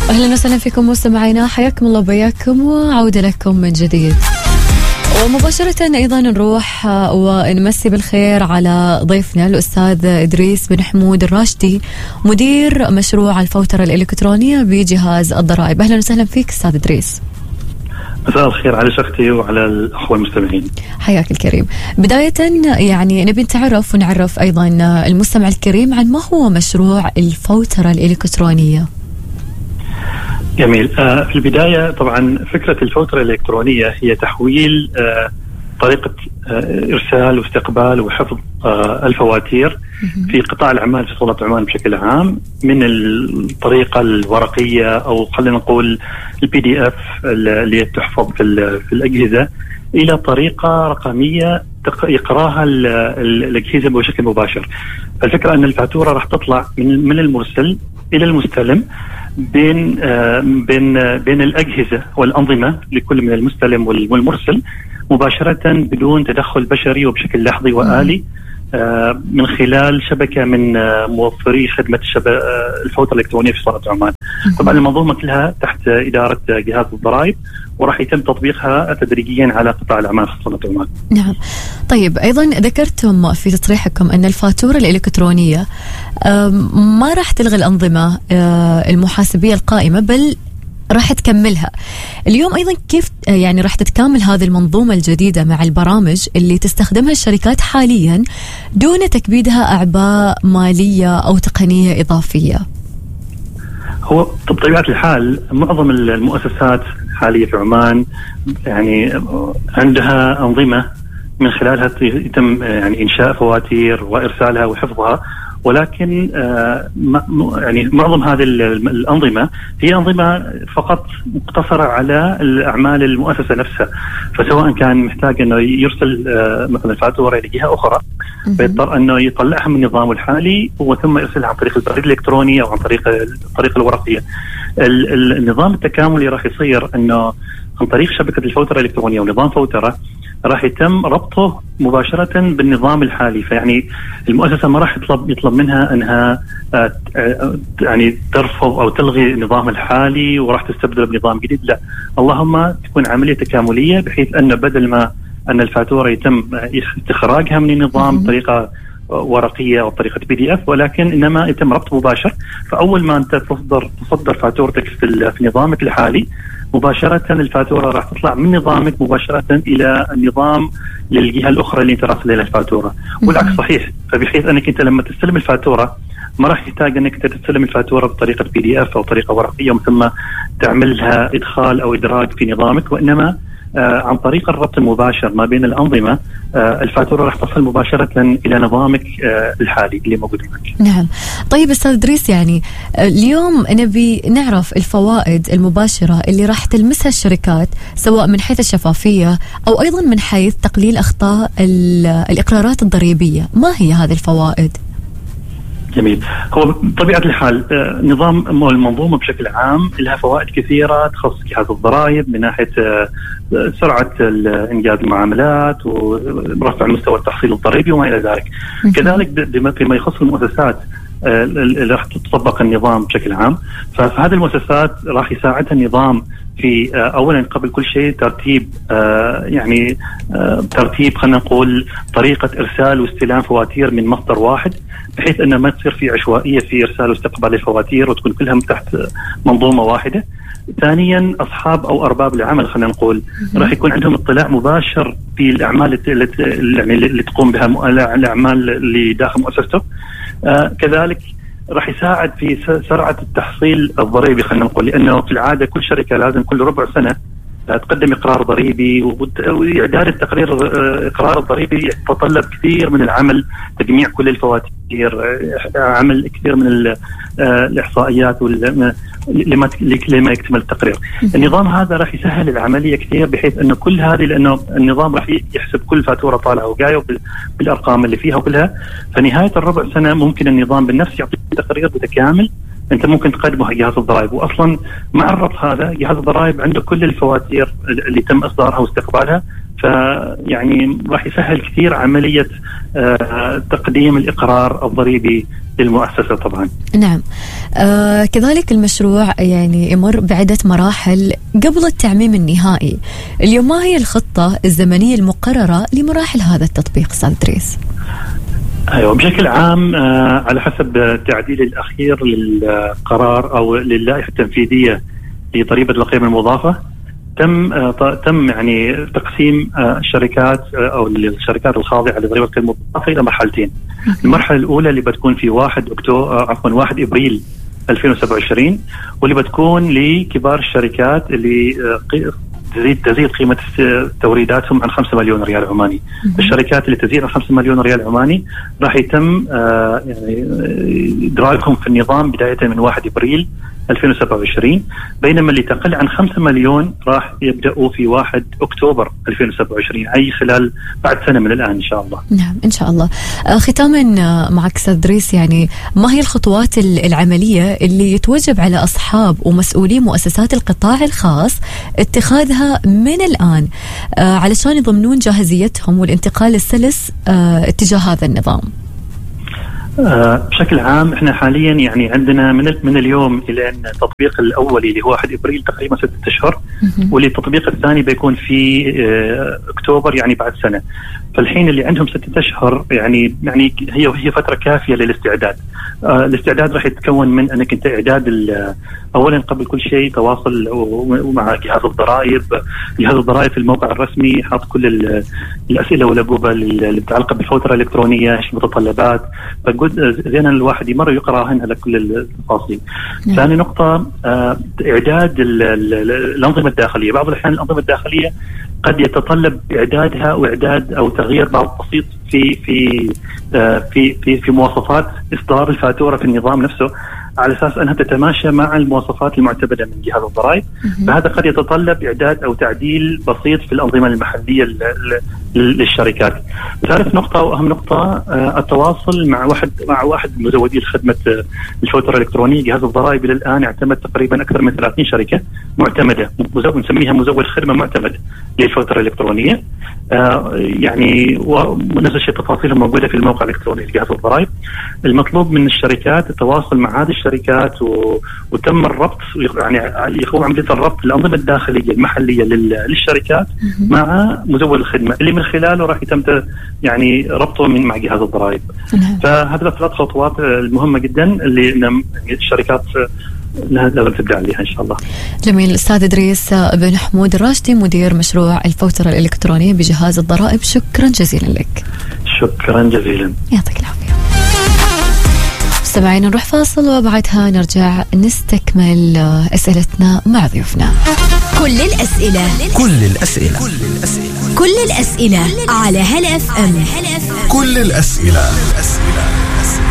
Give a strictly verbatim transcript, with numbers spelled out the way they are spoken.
أهلا وسهلا فيكم مستمعينا، حياكم الله بياكم وعودة لكم من جديد. ومباشرة أيضا نروح ونمسي بالخير على ضيفنا الأستاذ إدريس بن حمود الراشدي، مدير مشروع الفوترة الإلكترونية بجهاز الضرائب. أهلا وسهلا فيك أستاذ إدريس. مساء الخير على شختي وعلى الأخوة المستمعين. حياك الكريم. بداية يعني نبي نتعرف ونعرف أيضا المستمع الكريم عن ما هو مشروع الفوترة الإلكترونية. جميل. آه في البداية طبعا فكرة الفوترة الإلكترونية هي تحويل آه طريقة آه إرسال واستقبال وحفظ آه الفواتير في قطاع الأعمال في سلطنة عمان بشكل عام، من الطريقة الورقية أو خلينا نقول البي دي اف اللي تحفظ في, في الأجهزة إلى طريقة رقمية يقراها الأجهزة بشكل مباشر. الفكرة أن الفاتورة راح تطلع من من المرسل إلى المستلم بين آه بين آه بين الأجهزة والأنظمة لكل من المستلم والمرسل مباشرة بدون تدخل بشري وبشكل لحظي وآلي آه من خلال شبكة من آه موفري خدمة آه الفوترة الإلكترونية في سلطنة عمان. طبعا المنظومة كلها تحت إدارة آه جهاز الضرائب، وراح يتم تطبيقها تدريجيا على قطاع الأعمال في سلطنة عمان. نعم. طيب أيضا ذكرتم في تصريحكم أن الفاتورة الإلكترونية ما راح تلغي الأنظمة المحاسبية القائمة، بل راح تكملها. اليوم أيضا كيف يعني راح تتكامل هذه المنظومة الجديدة مع البرامج اللي تستخدمها الشركات حاليا دون تكبيدها أعباء مالية أو تقنية إضافية؟ هو بطبيعة الحال معظم المؤسسات حاليا في عمان يعني عندها أنظمة من خلالها يتم يعني إنشاء فواتير وإرسالها وحفظها، ولكن آه يعني معظم هذه الأنظمة هي أنظمة فقط مقتصرة على الأعمال المؤسسة نفسها. فسواء كان محتاج أنه يرسل آه مثلا فاتورة لجهة أخرى فيضطر أنه يطلعها من نظامه الحالي وثم يرسلها عن طريق البريد الإلكتروني أو عن طريق الطريقة الورقية. النظام التكاملي راح يصير أنه عن طريق شبكة الفوترة الإلكترونية ونظام فوترة راح يتم ربطه مباشرة بالنظام الحالي. فيعني المؤسسة ما راح يطلب يطلب منها أنها يعني ترفض أو تلغي النظام الحالي وراح تستبدل بنظام جديد، لا، اللهم تكون عملية تكاملية بحيث أن بدل ما أن الفاتورة يتم استخراجها من النظام بطريقة ورقية أو طريقة بي دي اف، ولكن إنما يتم ربط مباشر. فأول ما أنت تصدر تصدر فاتورتك في, في نظامك الحالي مباشرة الفاتورة راح تطلع من نظامك مباشرة إلى النظام للجهة الأخرى اللي انت راسل لها الفاتورة، والعكس صحيح. فبحيث أنك انت لما تستلم الفاتورة ما راح يحتاج أنك تستلم الفاتورة بطريقة بي دي اف أو طريقة ورقية ثم تعملها إدخال أو إدراج في نظامك، وإنما آه عن طريق الربط المباشر ما بين الأنظمة آه الفاتورة راح تصل مباشرة إلى نظامك آه الحالي اللي موجود هناك. نعم. طيب أستاذ إدريس، يعني اليوم نبي نعرف الفوائد المباشرة اللي راح تلمسها الشركات سواء من حيث الشفافية أو أيضا من حيث تقليل أخطاء الإقرارات الضريبية. ما هي هذه الفوائد؟ جميل. هو بطبيعة الحال نظام المنظومة بشكل عام لها فوائد كثيرة تخص جهاز الضرائب من ناحية سرعة إنجاز المعاملات ورفع مستوى التحصيل الضريبي وما إلى ذلك. كذلك بما يخص المؤسسات اللي راح تطبق النظام بشكل عام، فهذه المؤسسات راح يساعدها النظام في أولا قبل كل شيء ترتيب يعني ترتيب خلينا نقول طريقة إرسال واستلام فواتير من مصدر واحد، بحيث أن ما تصير في عشوائية في إرسال واستقبال الفواتير وتكون كلها تحت منظومة واحدة. ثانيا أصحاب أو أرباب العمل خلينا نقول راح يكون عندهم اطلاع مباشر في الأعمال اللي, اللي تقوم بها الأعمال اللي داخل مؤسسته. آه كذلك راح يساعد في سرعة التحصيل الضريبي خلينا نقول، لأنه في العادة كل شركة لازم كل ربع سنة تقدم إقرار ضريبي، وإعداد التقرير إقرار الضريبي يتطلب كثير من العمل، تجميع كل الفواتير، عمل كثير من الإحصائيات لما لما يكتمل التقرير. النظام هذا راح يسهل العملية كثير بحيث أنه كل هذه، لأنه النظام راح يحسب كل فاتورة طالعة وجاية بالأرقام اللي فيها كلها، فنهاية الربع سنة ممكن النظام بالنفس يعطي تقرير متكامل أنت ممكن تقدمه جهاز الضرائب. وأصلا مع الربط هذا جهاز الضرائب عنده كل الفواتير اللي تم إصدارها واستقبالها، فيعني راح يسهل كثير عملية تقديم الإقرار الضريبي للمؤسسة طبعا. نعم. آه كذلك المشروع يعني يمر بعدة مراحل قبل التعميم النهائي. اليوم ما هي الخطة الزمنية المقررة لمراحل هذا التطبيق أستاذ إدريس؟ أيوة، بشكل عام آه على حسب التعديل الأخير للقرار أو للائحة التنفيذية لضريبة القيمة المضافة، تم آه تم يعني تقسيم آه الشركات آه أو الشركات الخاضعة لضريبة القيمة المضافة إلى مرحلتين. المرحلة الأولى اللي بتكون في واحد أكتوبر آه عفوا واحد إبريل ألفين وسبعة وعشرين، واللي بتكون لكبار الشركات اللي آه تزيد تزيد قيمة توريداتهم عن خمسة مليون ريال عماني. الشركات اللي تزيد عن خمسة مليون ريال عماني راح يتم آه يعني إدراجهم في النظام بداية من واحد إبريل ألفين وسبعة وعشرين، بينما اللي تقل عن خمسة مليون راح يبدأوا في واحد أكتوبر ألفين وسبعة وعشرين، أي خلال بعد سنة من الآن إن شاء الله. نعم إن شاء الله. آه ختاما معك أستاذ إدريس، يعني ما هي الخطوات العملية اللي يتوجب على أصحاب ومسؤولي مؤسسات القطاع الخاص اتخاذها من الآن آه علشان يضمنون جاهزيتهم والانتقال السلس آه اتجاه هذا النظام؟ آه بشكل عام احنا حاليا يعني عندنا من من اليوم الى ان التطبيق الاولي اللي هو واحد ابريل تقريبا ستة اشهر، والتطبيق الثاني بيكون في آه اكتوبر يعني بعد سنه. فالحين اللي عندهم ستة اشهر يعني يعني هي هي فتره كافيه للاستعداد. آه الاستعداد راح يتكون من انك انت اعداد اولا قبل كل شيء تواصل مع جهاز الضرائب. جهاز الضرائب في الموقع الرسمي حاط كل الاسئله والاجوبه اللي متعلقه بالفواتير الالكترونيه، ايش المتطلبات، فقد زين الواحد يمر يقراهن على كل التفاصيل. ثاني نقطه آه اعداد الانظمه الداخليه. بعض الاحيان الانظمه الداخليه قد يتطلب اعدادها واعداد او تغيير بعض بسيط في في آه في في في مواصفات اصدار الفاتوره في النظام نفسه، على اساس انها تتماشى مع المواصفات المعتمده من جهاز الضرائب. فهذا قد يتطلب اعداد او تعديل بسيط في الانظمه المحليه للشركات. ثالث نقطه واهم نقطه آه التواصل مع واحد مع واحد من مزودي خدمه آه الفواتير الالكترونيه. جهاز الضرائب الى الان اعتمد تقريبا اكثر من ثلاثين شركه معتمده، نسميها مزود خدمه معتمد للفواتير الالكترونيه. آه يعني ونفس الشيء تفاصيلهم موجوده في الموقع الالكتروني لجهاز الضرائب. المطلوب من الشركات التواصل مع هذه الشركات و... وتم الربط، يعني يقوم عمليه الربط الانظمه الداخليه المحليه لل... للشركات مع مزود الخدمه اللي من خلاله راح يتم يعني ربطه من مع جهاز الضرائب. فهذه ثلاث خطوات المهمه جدا اللي الشركات لازم تبدأ عليها إن شاء الله. جميل. أستاذ إدريس بن حمود الراشدي، مدير مشروع الفواتير الإلكترونية بجهاز الضرائب، شكرا جزيلا لك. شكرا جزيلا. يعطيك العافية. مستمعين نروح فاصل وبعدها نرجع نستكمل أسئلتنا مع ضيوفنا. كل الأسئلة كل الأسئلة كل الأسئلة كل الأسئلة على هلا اف ام. كل الأسئلة